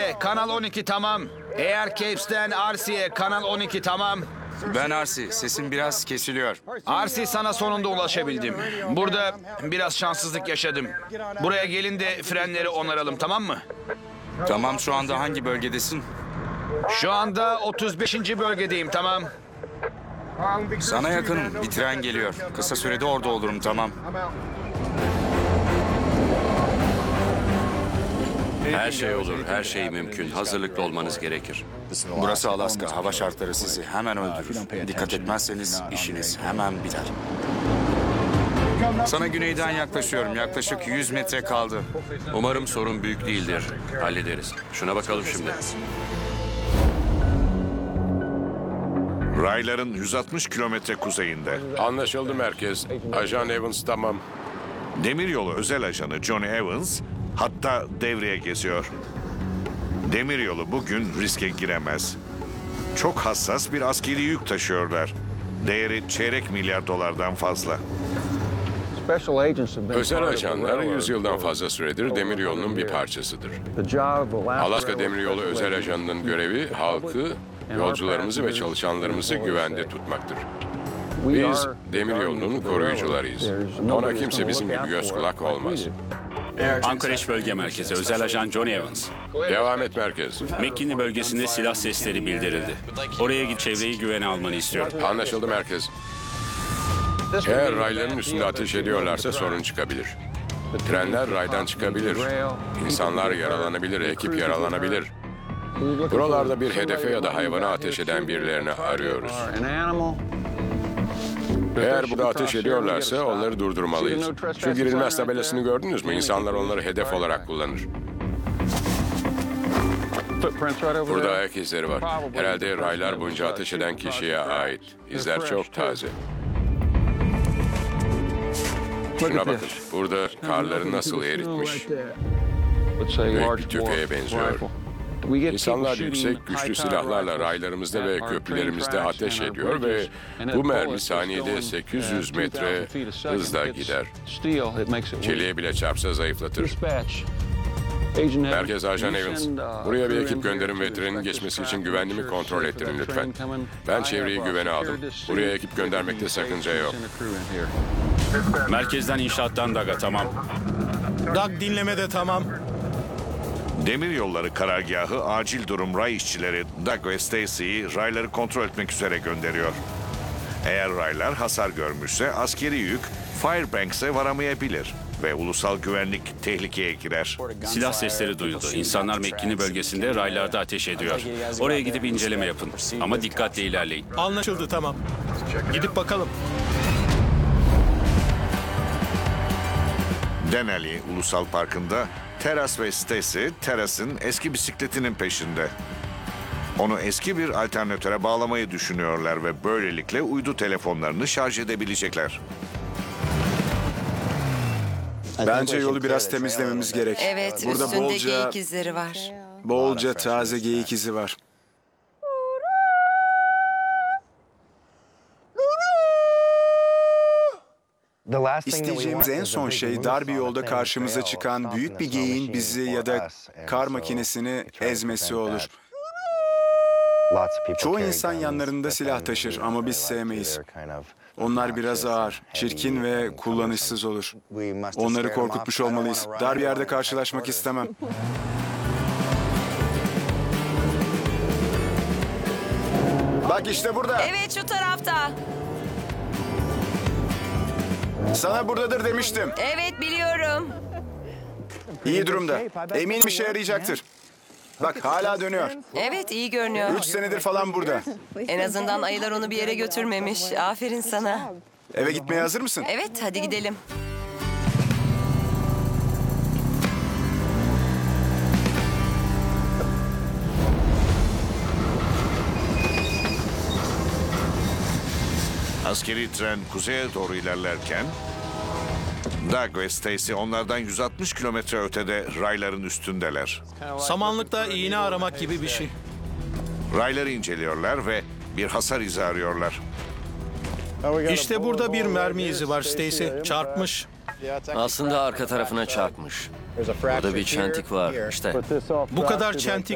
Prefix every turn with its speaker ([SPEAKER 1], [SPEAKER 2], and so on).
[SPEAKER 1] Caves'e Kanal 12 tamam. Air Caves'ten Arsi'ye Kanal 12 tamam.
[SPEAKER 2] Ben Arsi. Sesim biraz kesiliyor.
[SPEAKER 1] Arsi sana sonunda ulaşabildim. Burada biraz şanssızlık yaşadım. Buraya gelin de frenleri onaralım, tamam mı?
[SPEAKER 2] Tamam, şu anda hangi bölgedesin?
[SPEAKER 1] Şu anda 35. bölgedeyim, tamam.
[SPEAKER 2] Sana yakınım. Bir tren geliyor. Kısa sürede orada olurum, tamam.
[SPEAKER 3] Her şey olur, her şey mümkün. Hazırlıklı olmanız gerekir.
[SPEAKER 2] Burası Alaska. Hava şartları sizi hemen öldürür. Dikkat etmezseniz işiniz hemen biter. Sana güneyden yaklaşıyorum. Yaklaşık 100 metre kaldı.
[SPEAKER 3] Umarım sorun büyük değildir. Hallederiz. Şuna bakalım şimdi.
[SPEAKER 4] Rayların 160 kilometre kuzeyinde.
[SPEAKER 5] Anlaşıldı merkez. Ajan Evans tamam.
[SPEAKER 4] Demiryolu özel ajanı Johnny Evans hatta devreye geziyor. Demiryolu bugün riske giremez. Çok hassas bir askeri yük taşıyorlar. Değeri çeyrek milyar dolardan fazla.
[SPEAKER 5] Özel ajanlar 100 yıldan fazla süredir demiryolunun bir parçasıdır. Alaska Demiryolu özel ajanının görevi halkı, yolcularımızı ve çalışanlarımızı güvende tutmaktır. Biz demiryolunun koruyucularıyız. Ona kimse bizim gibi göz kulak olmaz.
[SPEAKER 6] Anchorage Bölge Merkezi, özel ajan Johnny Evans.
[SPEAKER 5] Devam et merkez.
[SPEAKER 6] McKinney bölgesinde silah sesleri bildirildi. Oraya git, çevreyi güvene almanı istiyorum.
[SPEAKER 5] Anlaşıldı merkez. Eğer rayların üstünde ateş ediyorlarsa sorun çıkabilir. Trenler raydan çıkabilir. İnsanlar yaralanabilir, ekip yaralanabilir. Buralarda bir hedefe ya da hayvana ateş eden birilerini arıyoruz. Eğer burada ateş ediyorlarsa onları durdurmalıyız. Şu girilmez tabelasını gördünüz mü? İnsanlar onları hedef olarak kullanır. Burada ayak izleri var. Herhalde raylar boyunca ateş eden kişiye ait. İzler çok taze. Şuna bakın. Burada karları nasıl eritmiş. Büyük bir tüfeğe benziyor. İnsanlar yüksek, güçlü silahlarla raylarımızda ve köprülerimizde ateş ediyor ve bu mermi saniyede 800 metre hızla gider. Çeliğe bile çarpsa zayıflatır. Merkez Ajan Evans, buraya bir ekip gönderin ve trenin geçmesi için güvenliğimi kontrol ettirin lütfen. Ben çevreyi güvene aldım. Buraya ekip göndermekte sakınca yok.
[SPEAKER 6] Merkezden inşaattan Daga, tamam.
[SPEAKER 7] Doug dinlemede tamam.
[SPEAKER 4] Demiryolları karargahı acil durum ray işçileri Doug ve Stacy'yi rayları kontrol etmek üzere gönderiyor. Eğer raylar hasar görmüşse askeri yük Fairbanks'e varamayabilir ve ulusal güvenlik tehlikeye girer.
[SPEAKER 6] Silah sesleri duyuldu. İnsanlar McKinney bölgesinde raylarda ateş ediyor. Oraya gidip inceleme yapın. Ama dikkatle ilerleyin.
[SPEAKER 7] Anlaşıldı tamam. Gidip bakalım.
[SPEAKER 4] Denali Ulusal Parkı'nda Terras ve Stacy, Terras'ın eski bisikletinin peşinde. Onu eski bir alternatöre bağlamayı düşünüyorlar ve böylelikle uydu telefonlarını şarj edebilecekler.
[SPEAKER 8] Bence yolu biraz temizlememiz gerek.
[SPEAKER 9] Evet,
[SPEAKER 8] Burada
[SPEAKER 9] üstünde geyik izleri var.
[SPEAKER 8] bolca taze geyik izi var. İsteyeceğimiz en son şey dar bir yolda karşımıza çıkan büyük bir geyiğin bizi ya da kar makinesini ezmesi olur. Çoğu insan yanlarında silah taşır ama biz sevmeyiz. Onlar biraz ağır, çirkin ve kullanışsız olur. Onları korkutmuş olmalıyız. Dar bir yerde karşılaşmak istemem. Bak işte burada.
[SPEAKER 9] Evet, şu tarafta.
[SPEAKER 8] Sana buradadır demiştim.
[SPEAKER 9] Evet, biliyorum.
[SPEAKER 8] İyi durumda. Eminim işe yarayacaktır. Bak hala dönüyor.
[SPEAKER 9] Evet, iyi görünüyor.
[SPEAKER 8] 3 senedir falan burada.
[SPEAKER 9] En azından ayılar onu bir yere götürmemiş. Aferin sana.
[SPEAKER 8] Eve gitmeye hazır mısın?
[SPEAKER 9] Evet, hadi gidelim.
[SPEAKER 4] Askeri tren kuzeye doğru ilerlerken Doug ve Stacy onlardan 160 kilometre ötede rayların üstündeler.
[SPEAKER 7] Samanlıkta iğne aramak gibi bir şey.
[SPEAKER 4] Rayları inceliyorlar ve bir hasar izi arıyorlar.
[SPEAKER 7] İşte burada bir mermi izi var Stacy. Çarpmış.
[SPEAKER 3] Aslında arka tarafına çarpmış. Burada bir çentik var işte.
[SPEAKER 7] Bu kadar çentik